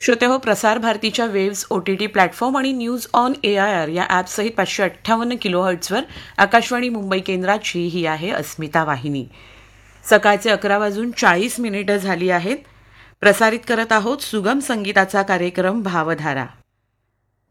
श्रोतेहो, प्रसार भारतीच्या waves OTT platform आणि न्यूज ऑन AIR या ॲपसहित 558 किलोहर्ट्झवर आकाशवाणी मुंबई केंद्राची ही आहे अस्मिता वाहिनी. सकाळचे 11:40 झाली आहेत. प्रसारित करत आहोत सुगम संगीताचा कार्यक्रम भावधारा.